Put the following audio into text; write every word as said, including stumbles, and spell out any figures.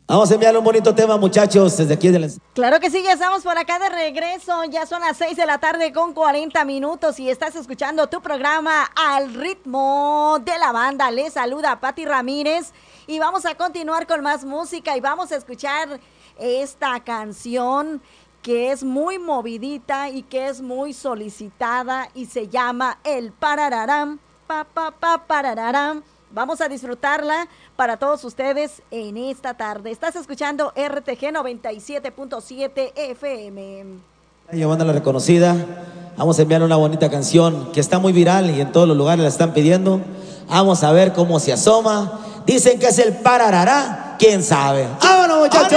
Vamos a enviarle un bonito tema, muchachos, desde aquí. De la... Claro que sí, ya estamos por acá de regreso. Ya son las seis de la tarde con cuarenta minutos y estás escuchando tu programa Al Ritmo de la Banda. Les saluda Pati Ramírez y vamos a continuar con más música y vamos a escuchar esta canción que es muy movidita y que es muy solicitada y se llama El Parararán, pa pa pa parararán. Vamos a disfrutarla para todos ustedes en esta tarde. Estás escuchando R T G noventa y siete punto siete F M. Giovanna la reconocida. Vamos a enviarle una bonita canción que está muy viral y en todos los lugares la están pidiendo. Vamos a ver cómo se asoma. Dicen que es el pararará. ¿Quién sabe? ¡Vámonos, muchachos!